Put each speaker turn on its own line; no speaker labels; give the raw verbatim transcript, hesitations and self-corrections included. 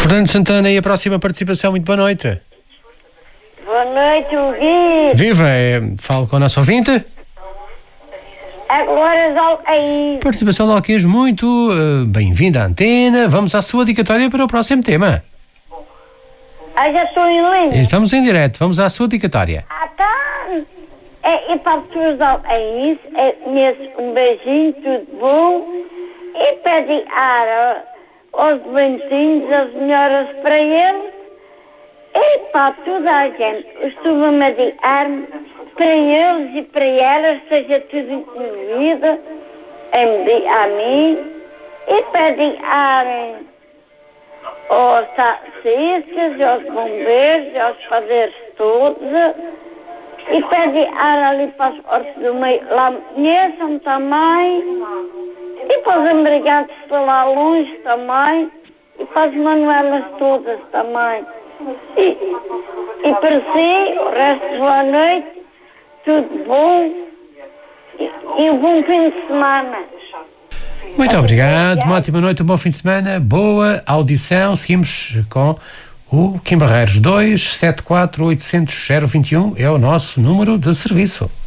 Fernando Santana, e a próxima participação. Muito boa noite.
Boa noite, Huguinho.
Viva, é, falo com o nosso ouvinte.
Agora já aí.
Participação de Alquês, muito uh, bem-vinda à antena. Vamos à sua dedicatória para o próximo tema.
Ah, já estou em linha.
Estamos em direto, vamos à sua dedicatória.
Ah, tá. É, e para as pessoas da Alcaís, é nesse um beijinho, tudo bom. E pede ar aos doentinhos, as melhoras para eles. E para toda a gente, costumo-me adiar para eles e para elas, seja tudo incluído a mim. E pede ar aos taxistas, aos bombeiros, aos padeiros todos. E pede ar ali para as portas do meio, lá me conheçam também. E para os empregados que estão lá longe também. E para as manuelas todas também. E, e para si, o resto de boa noite, tudo bom. E, e um bom fim de semana.
Muito obrigado, uma ótima noite, um bom fim de semana, boa audição. Seguimos com o Kim Barreiros. Dois sete quatro oito zero zero zero dois um é o nosso número de serviço.